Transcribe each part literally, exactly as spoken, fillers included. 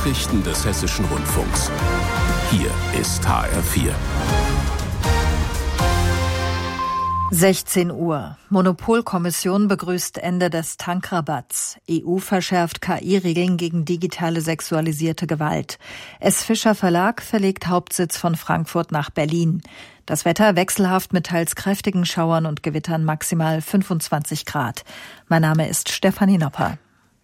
Nachrichten des Hessischen Rundfunks. Hier ist H R vier. sechzehn Uhr. Monopolkommission begrüßt Ende des Tankrabatts. E U verschärft K I-Regeln gegen digitale sexualisierte Gewalt. S. Fischer Verlag verlegt Hauptsitz von Frankfurt nach Berlin. Das Wetter wechselhaft mit teils kräftigen Schauern und Gewittern, maximal fünfundzwanzig Grad. Mein Name ist Stefanie Nopper.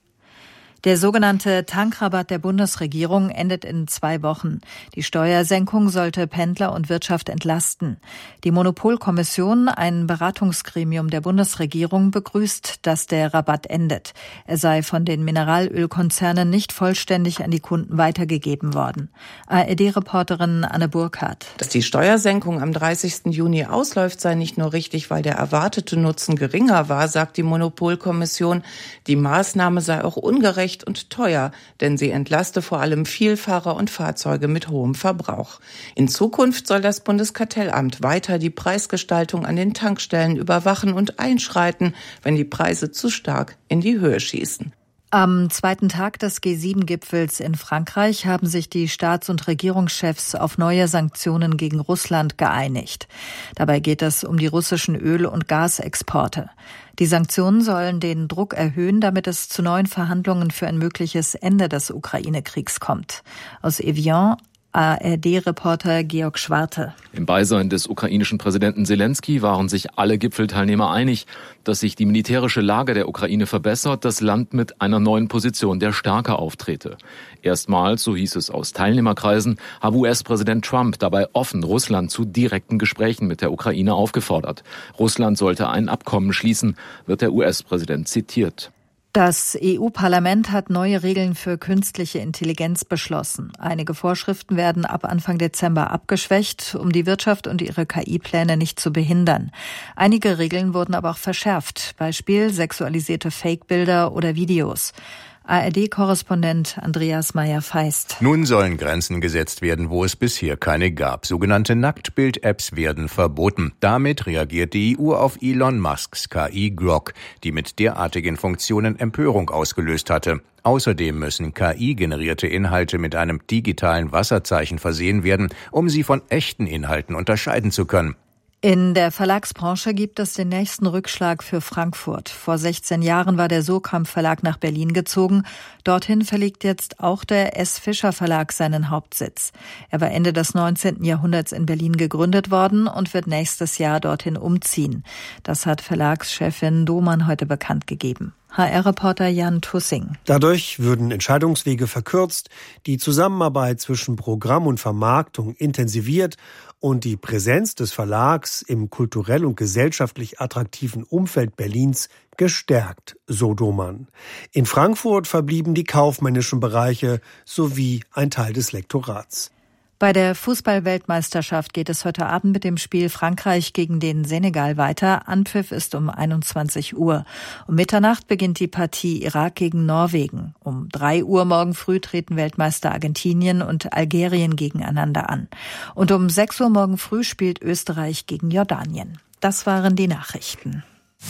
Der sogenannte Tankrabatt der Bundesregierung endet in zwei Wochen. Die Steuersenkung sollte Pendler und Wirtschaft entlasten. Die Monopolkommission, ein Beratungsgremium der Bundesregierung, begrüßt, dass der Rabatt endet. Er sei von den Mineralölkonzernen nicht vollständig an die Kunden weitergegeben worden. A R D-Reporterin Anne Burkhardt. Dass die Steuersenkung am dreißigsten Juni ausläuft, sei nicht nur richtig, weil der erwartete Nutzen geringer war, sagt die Monopolkommission. Die Maßnahme sei auch ungerecht und teuer, denn sie entlaste vor allem Vielfahrer und Fahrzeuge mit hohem Verbrauch. In Zukunft soll das Bundeskartellamt weiter die Preisgestaltung an den Tankstellen überwachen und einschreiten, wenn die Preise zu stark in die Höhe schießen. Am zweiten Tag des G sieben Gipfels in Frankreich haben sich die Staats- und Regierungschefs auf neue Sanktionen gegen Russland geeinigt. Dabei geht es um die russischen Öl- und Gasexporte. Die Sanktionen sollen den Druck erhöhen, damit es zu neuen Verhandlungen für ein mögliches Ende des Ukraine-Kriegs kommt. Aus Evian, A R D-Reporter Georg Schwarte. Im Beisein des ukrainischen Präsidenten Zelensky waren sich alle Gipfelteilnehmer einig, dass sich die militärische Lage der Ukraine verbessert, das Land mit einer neuen Position der Stärke auftrete. Erstmals, so hieß es aus Teilnehmerkreisen, habe U S-Präsident Trump dabei offen Russland zu direkten Gesprächen mit der Ukraine aufgefordert. Russland sollte ein Abkommen schließen, wird der U S-Präsident zitiert. Das E U-Parlament hat neue Regeln für künstliche Intelligenz beschlossen. Einige Vorschriften werden ab Anfang Dezember abgeschwächt, um die Wirtschaft und ihre K I-Pläne nicht zu behindern. Einige Regeln wurden aber auch verschärft, Beispiel sexualisierte Fake-Bilder oder Videos. A R D-Korrespondent Andreas Meyer-Feist. Nun sollen Grenzen gesetzt werden, wo es bisher keine gab. Sogenannte Nacktbild-Apps werden verboten. Damit reagiert die E U auf Elon Musks K I Grok, die mit derartigen Funktionen Empörung ausgelöst hatte. Außerdem müssen K I-generierte Inhalte mit einem digitalen Wasserzeichen versehen werden, um sie von echten Inhalten unterscheiden zu können. In der Verlagsbranche gibt es den nächsten Rückschlag für Frankfurt. Vor sechzehn Jahren war der Sokamp Verlag nach Berlin gezogen. Dorthin verlegt jetzt auch der S. Fischer Verlag seinen Hauptsitz. Er war Ende des neunzehnten Jahrhunderts in Berlin gegründet worden und wird nächstes Jahr dorthin umziehen. Das hat Verlagschefin Domann heute bekannt gegeben. H R-Reporter Jan Tussing. Dadurch würden Entscheidungswege verkürzt, die Zusammenarbeit zwischen Programm und Vermarktung intensiviert und die Präsenz des Verlags im kulturell und gesellschaftlich attraktiven Umfeld Berlins gestärkt, so Domann. In Frankfurt verblieben die kaufmännischen Bereiche sowie ein Teil des Lektorats. Bei der Fußball-Weltmeisterschaft geht es heute Abend mit dem Spiel Frankreich gegen den Senegal weiter. Anpfiff ist um einundzwanzig Uhr. Um Mitternacht beginnt die Partie Irak gegen Norwegen. Um drei Uhr morgen früh treten Weltmeister Argentinien und Algerien gegeneinander an. Und um sechs Uhr morgen früh spielt Österreich gegen Jordanien. Das waren die Nachrichten.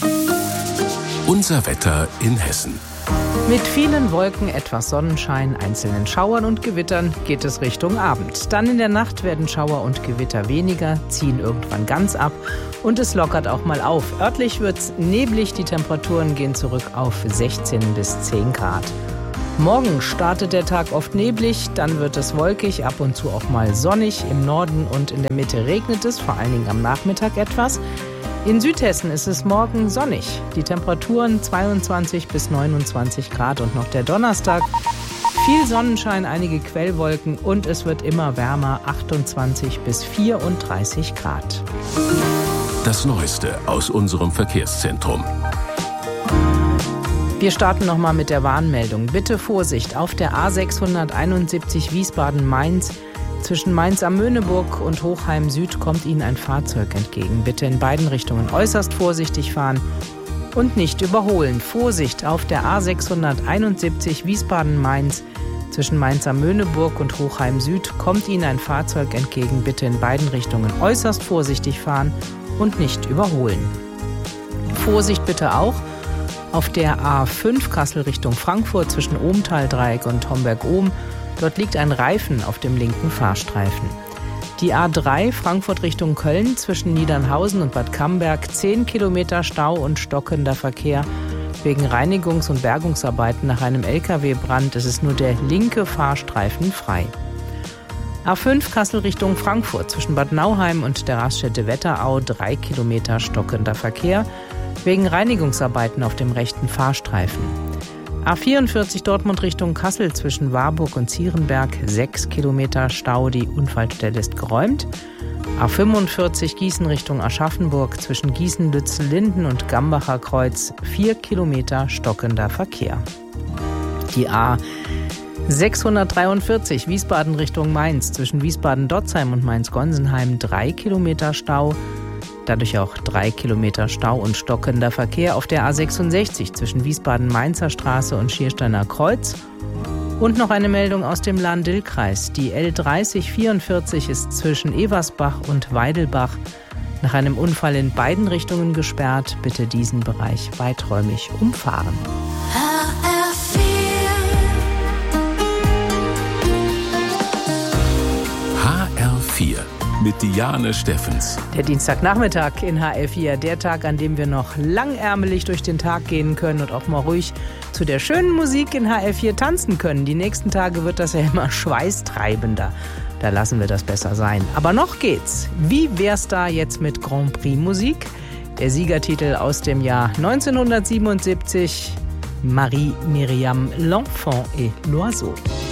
Unser Wetter in Hessen. Mit vielen Wolken, etwas Sonnenschein, einzelnen Schauern und Gewittern geht es Richtung Abend. Dann in der Nacht werden Schauer und Gewitter weniger, ziehen irgendwann ganz ab und es lockert auch mal auf. Örtlich wird's neblig, die Temperaturen gehen zurück auf sechzehn bis zehn Grad. Morgen startet der Tag oft neblig, dann wird es wolkig, ab und zu auch mal sonnig. Im Norden und in der Mitte regnet es, vor allen Dingen am Nachmittag etwas. In Südhessen ist es morgen sonnig. Die Temperaturen zweiundzwanzig bis neunundzwanzig Grad und noch der Donnerstag. Viel Sonnenschein, einige Quellwolken und es wird immer wärmer, achtundzwanzig bis vierunddreißig Grad. Das Neueste aus unserem Verkehrszentrum. Wir starten nochmal mit der Warnmeldung. Bitte Vorsicht auf der A sechshunderteinundsiebzig Wiesbaden-Mainz. Zwischen Mainz am Möhneburg und Hochheim Süd kommt Ihnen ein Fahrzeug entgegen. Bitte in beiden Richtungen äußerst vorsichtig fahren und nicht überholen. Vorsicht auf der A sechshunderteinundsiebzig Wiesbaden-Mainz. Zwischen Mainz am Möhneburg und Hochheim Süd kommt Ihnen ein Fahrzeug entgegen. Bitte in beiden Richtungen äußerst vorsichtig fahren und nicht überholen. Vorsicht bitte auch auf der A fünf Kassel Richtung Frankfurt zwischen Ohmtal-Dreieck und Homberg-Ohm. Dort liegt ein Reifen auf dem linken Fahrstreifen. Die A drei Frankfurt Richtung Köln zwischen Niedernhausen und Bad Camberg, zehn Kilometer Stau und stockender Verkehr. Wegen Reinigungs- und Bergungsarbeiten nach einem L K W-Brand ist es nur der linke Fahrstreifen frei. A fünf Kassel Richtung Frankfurt zwischen Bad Nauheim und der Raststätte Wetterau, drei Kilometer stockender Verkehr. Wegen Reinigungsarbeiten auf dem rechten Fahrstreifen. A vierundvierzig Dortmund Richtung Kassel zwischen Warburg und Zierenberg, sechs Kilometer Stau, die Unfallstelle ist geräumt. A fünfundvierzig Gießen Richtung Aschaffenburg zwischen Gießen, Lützel-Linden und Gambacher Kreuz, vier Kilometer stockender Verkehr. Die A sechshundertdreiundvierzig Wiesbaden Richtung Mainz zwischen Wiesbaden-Dotzheim und Mainz-Gonsenheim, drei Kilometer Stau. Dadurch auch drei Kilometer Stau und stockender Verkehr auf der A sechsundsechzig zwischen Wiesbaden-Mainzer Straße und Schiersteiner Kreuz. Und noch eine Meldung aus dem Lahn-Dill-Kreis. Die L dreißig vierundvierzig ist zwischen Eversbach und Weidelbach nach einem Unfall in beiden Richtungen gesperrt. Bitte diesen Bereich weiträumig umfahren. H R vier mit Diane Steffens. Der Dienstagnachmittag in H R vier, der Tag, an dem wir noch langärmelig durch den Tag gehen können und auch mal ruhig zu der schönen Musik in H R vier tanzen können. Die nächsten Tage wird das ja immer schweißtreibender. Da lassen wir das besser sein. Aber noch geht's. Wie wär's da jetzt mit Grand Prix Musik? Der Siegertitel aus dem Jahr neunzehnhundertsiebenundsiebzig, Marie-Myriam L'Enfant et l'Oiseau.